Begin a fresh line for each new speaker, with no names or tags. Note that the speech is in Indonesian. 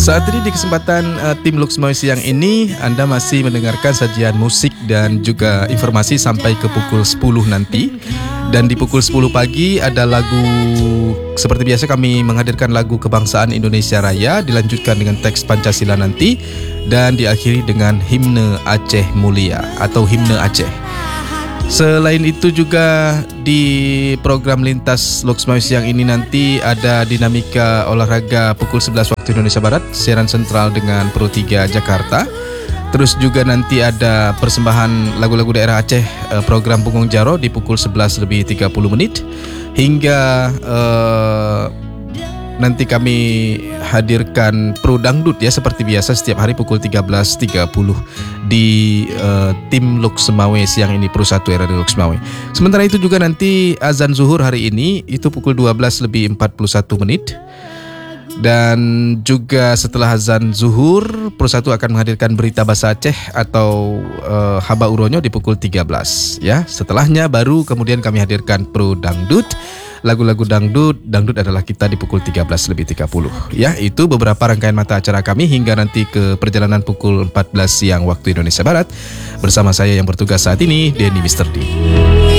Saat ini di kesempatan tim Luxmoy siang ini Anda masih mendengarkan sajian musik dan juga informasi sampai ke pukul 10 nanti. Dan di pukul 10 pagi ada lagu, seperti biasa kami menghadirkan lagu Kebangsaan Indonesia Raya, dilanjutkan dengan teks Pancasila nanti, dan diakhiri dengan himne Aceh Mulia atau himne Aceh. Selain itu juga di program Lintas Luxmoy siang ini nanti ada dinamika olahraga pukul 11 waktu Indonesia Barat, siaran sentral dengan Pro 3 Jakarta. Terus juga nanti ada persembahan lagu-lagu daerah Aceh, program Punggung Jaro di pukul 11 lebih 30 menit. Hingga nanti kami hadirkan Pro Dangdut ya, seperti biasa setiap hari pukul 13.30 di tim Luxmawe siang ini, Pro 1 RRI Luxmawe. Sementara itu juga nanti azan zuhur hari ini itu pukul 12 lebih 41 menit. Dan juga setelah azan zuhur, Pro 1 akan menghadirkan berita bahasa Aceh atau Haba Uronyo di pukul 13 ya. Setelahnya baru kemudian kami hadirkan Pro Dangdut. Lagu-lagu dangdut adalah kita di pukul 13 lebih 30 ya. Itu beberapa rangkaian mata acara kami hingga nanti ke perjalanan pukul 14 siang waktu Indonesia Barat. Bersama saya yang bertugas saat ini, Denny Mr. D.